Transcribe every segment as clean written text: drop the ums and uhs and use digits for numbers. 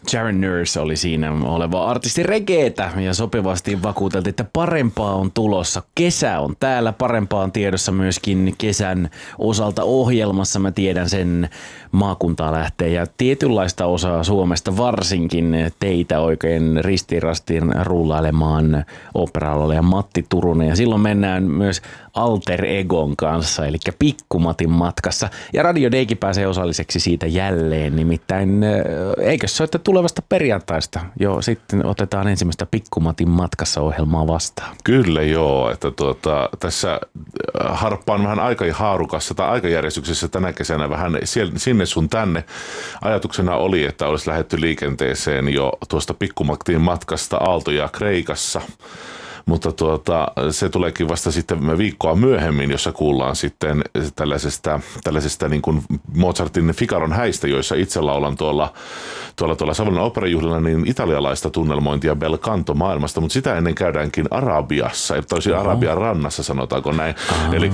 Sharon Nurse oli siinä oleva artisti regeetä ja sopivasti vakuuteltiin, että parempaa on tulossa. Kesä on täällä, parempaa on tiedossa myöskin kesän osalta ohjelmassa. Mä tiedän sen, maakuntaa lähtee ja tietynlaista osaa Suomesta varsinkin teitä oikein ristiin rullailemaan opera ja Matti Turunen. Ja silloin mennään myös Alter Egon kanssa, eli Pikku Matin matkassa. Ja Radio Daykin pääsee osalliseksi siitä jälleen, nimittäin eikö se ole, että tulevasta perjantaista jo sitten otetaan ensimmäistä Pikku Matin matkassa -ohjelmaa vastaan? Kyllä joo, että tässä harppaan vähän haarukassa tai aikajärjestyksessä tänä kesänä vähän sinne sun tänne. Ajatuksena oli, että olisi lähdetty liikenteeseen jo tuosta Pikku Matin matkasta Aaltoja Kreikassa. Mutta se tuleekin vasta sitten viikkoa myöhemmin, jossa kuullaan sitten tällaisesta niin kuin Mozartin Figaron häistä, joissa itse laulan tuolla Savonlinnan oopperajuhlilla niin italialaista tunnelmointia bel canto maailmasta, mutta sitä ennen käydäänkin Arabiassa, eli toisin Arabian rannassa sanotaanko näin. Eli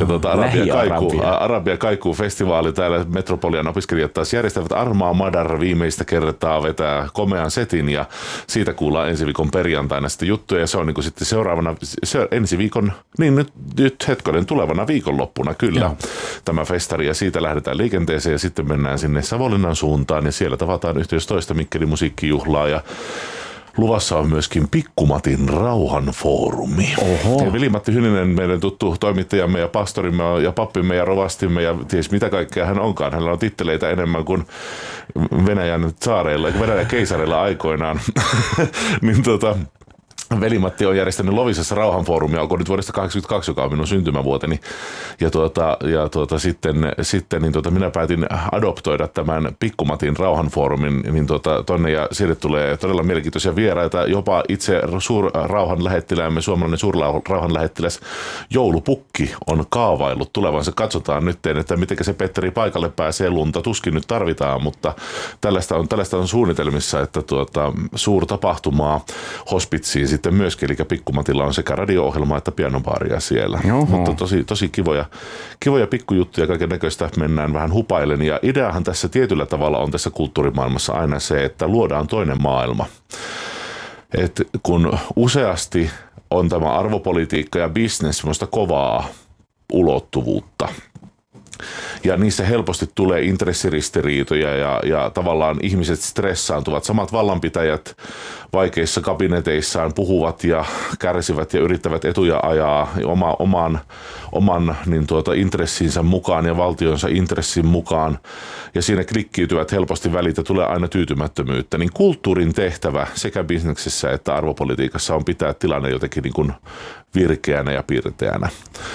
Arabia kaikuu festivaali täällä Metropolian opiskelijat taas järjestävät Armaa Madar viimeistä kertaa vetää komean setin ja siitä kuullaan ensi viikon perjantaina sitten juttuja ja se on niin kuin sitten ensi viikon, niin nyt tulevana viikonloppuna kyllä Joo. Tämä festari ja siitä lähdetään liikenteeseen ja sitten mennään sinne Savonlinnan suuntaan ja siellä tavataan yhteys toista Mikkelin musiikkijuhlaa ja luvassa on myöskin Pikku Matin rauhanfoorumi. Ja Veli-Matti Hyninen, meidän tuttu toimittajamme ja pastorimme ja pappimme ja rovastimme ja ties mitä kaikkea hän onkaan. Hänellä on titteleitä enemmän kuin Venäjän keisareilla aikoinaan. niin Veli-Matti on järjestänyt Loviisassa rauhanfoorumia, onko nyt vuodesta 1982, joka on minun syntymävuoteni. Ja sitten minä päätin adoptoida tämän Pikku Matin rauhanfoorumin niin tonne ja sieltä tulee todella mielenkiintoisia vieraita. Jopa itse suurrauhanlähettiläämme, suomalainen suurrauhanlähettiläs Joulupukki on kaavaillut tulevansa. Katsotaan nyt, että miten se Petteri paikalle pääsee, lunta tuskin nyt tarvitaan, mutta tällaista on suunnitelmissa, että suurtapahtumaa hospitsiin sitten myöskin, eli Pikku Matilla on sekä radio-ohjelma että pianobaaria siellä. Oho. Mutta tosi kivoja pikkujuttuja, kaiken näköistä mennään vähän hupailen. Ja ideahan tässä tietyllä tavalla on tässä kulttuurimaailmassa aina se, että luodaan toinen maailma. Et kun useasti on tämä arvopolitiikka ja business semmoista kovaa ulottuvuutta, ja niissä helposti tulee intressiristiriitoja ja tavallaan ihmiset stressaantuvat. Samat vallanpitäjät vaikeissa kabineteissaan puhuvat ja kärsivät ja yrittävät etuja ajaa oman intressinsä mukaan ja valtionsa intressin mukaan. Ja siinä klikkiytyvät helposti välit ja tulee aina tyytymättömyyttä. Niin kulttuurin tehtävä sekä bisneksessä että arvopolitiikassa on pitää tilanne jotenkin niin kuin virkeänä ja pirteänä.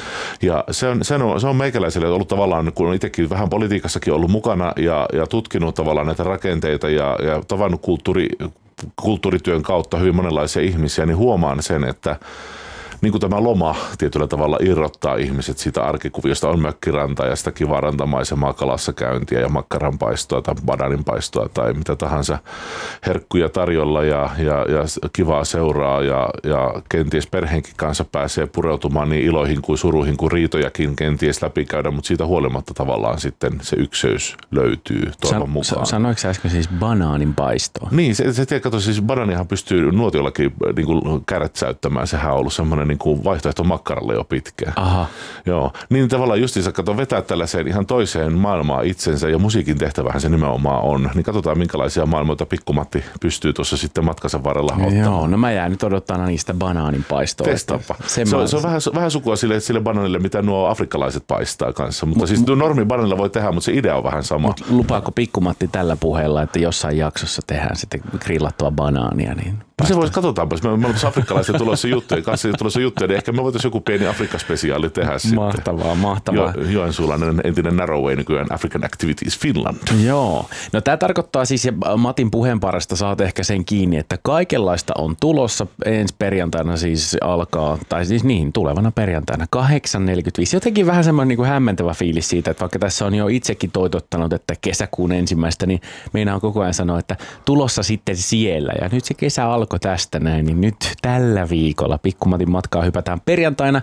Ja se on meikäläiselle ollut tavallaan, kun on itsekin vähän politiikassakin ollut mukana ja tutkinut tavallaan näitä rakenteita ja tavannut kulttuurityön kautta hyvin monenlaisia ihmisiä, niin huomaan sen, että niin kuin tämä loma tietyllä tavalla irrottaa ihmiset siitä arkikuviosta, on mökkirantaa ja sitä kivaa rantamaisemaa, kalassa käyntiä ja makkaranpaistoa tai bananinpaistoa tai mitä tahansa herkkuja tarjolla ja kivaa seuraa ja kenties perheenkin kanssa pääsee pureutumaan niin iloihin kuin suruihin kuin riitojakin kenties läpikäydä, mutta siitä huolimatta tavallaan sitten se ykseys löytyy toivon mukaan. Sanoiko sä äsken siis banaaninpaistoa? Niin, siis banaanihan pystyy nuotiollakin niin kuin kärtsäyttämään, sehän on ollut semmoinen niin kuin vaihtoehto makkaralle jo pitkään. Aha. Joo. Niin tavallaan justiinsa vetää tällaiseen ihan toiseen maailmaan itsensä ja musiikin tehtävähän se nimenomaan on. Niin katsotaan minkälaisia maailmoita Pikku Matti pystyy tuossa sitten matkansa varrella ottamaan. Joo, no mä jään nyt odottaa niistä banaaninpaistoa. Testaappa. Se on vähän sukua sille banaanille, mitä nuo afrikkalaiset paistaa kanssa. Mutta siis normi banaanilla voi tehdä, mutta se idea on vähän sama. Mut lupaako Pikku Matti tällä puheella, että jossain jaksossa tehdään sitten grillattua banaania, niin se voisi, katsotaanpa. Me ollaan afrikkalaisten tulossa juttuja, niin ehkä me voitaisiin joku pieni Afrikka-spesiaali tehdä Mahtavaa. Joensuulainen entinen Narrowway, nykyään African Activities Finland. Joo. No tämä tarkoittaa siis, ja Matin puheenparasta saat ehkä sen kiinni, että kaikenlaista on tulossa. Ensi perjantaina siis alkaa, tai siis niin, tulevana perjantaina 8.45. Jotenkin vähän semmoinen niin kuin hämmentävä fiilis siitä, että vaikka tässä on jo itsekin toitottanut, että kesäkuun 1. niin meinaan koko ajan sanoa, että tulossa sitten siellä. Ja nyt se kesä alkoi tästä näin, niin nyt tällä viikolla Pikku Matin matkaa hypätään perjantaina.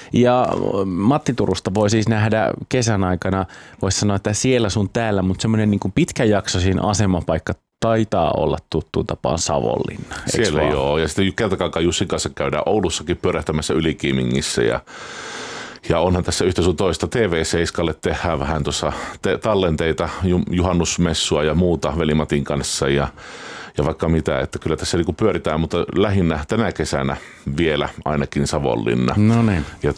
Ja Matti Turusta voi siis nähdä kesän aikana, voisi sanoa, että siellä sun täällä, mutta semmoinen niin kuin pitkäjaksoisin asemapaikka taitaa olla tuttuun tapaan Savonlinna. Siellä joo, ja sitten Keltakankaan Jussin kanssa käydään Oulussakin pyörähtämässä Ylikiimingissä ja onhan tässä yhtä sun toista TV7 tehdään vähän tuossa tallenteita, juhannusmessua ja muuta Veli-Matin kanssa ja vaikka mitä, että kyllä tässä niinku pyöritään, mutta lähinnä tänä kesänä vielä ainakin Savonlinna. No niin. Ja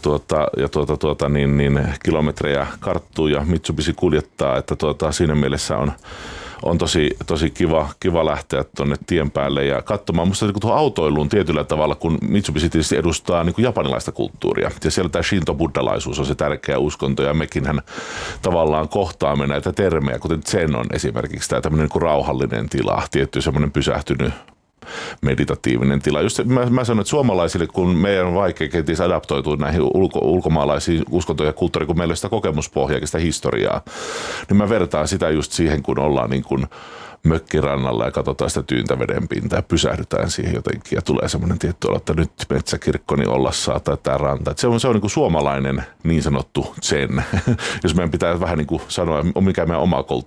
kilometrejä karttuu ja Mitsubishi kuljettaa, että siinä mielessä on tosi kiva lähteä tuonne tien päälle ja katsomaan. Musta niin tuohon autoiluun tietyllä tavalla, kun Mitsubishi tietysti edustaa niin kuin japanilaista kulttuuria. Ja siellä tämä shinto-buddhalaisuus on se tärkeä uskonto ja mekinhän tavallaan kohtaamme näitä termejä, kuten Zen on esimerkiksi tämä tämmöinen niin kuin rauhallinen tila, tietty semmoinen pysähtynyt meditatiivinen tila. Just mä sanon, että suomalaisille, kun meidän on vaikea kenties adaptoitua näihin ulkomaalaisiin uskontoihin ja kulttuuriin, kun meillä on sitä kokemuspohjaa, sitä historiaa, niin mä vertaan sitä just siihen, kun ollaan niin kuin mökkirannalla ja katsotaan sitä tyyntä vedenpintaa ja pysähdytään siihen jotenkin ja tulee semmoinen tietty olo, että nyt metsäkirkko niin olla saa tai tämä ranta. Että se on niin kuin suomalainen niin sanottu zen, jos meidän pitää vähän niin kuin sanoa, mikä meidän oma